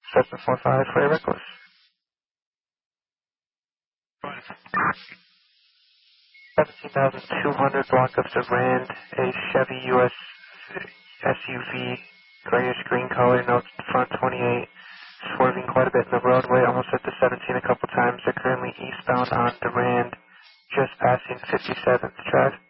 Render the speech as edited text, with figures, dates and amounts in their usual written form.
745 for a reckless. 17,200 block of Durand, a Chevy US SUV, grayish green color, notes front 28, swerving quite a bit in the roadway, almost hit the 17 a couple times. They're currently eastbound on Durand, just passing 57th. Drive.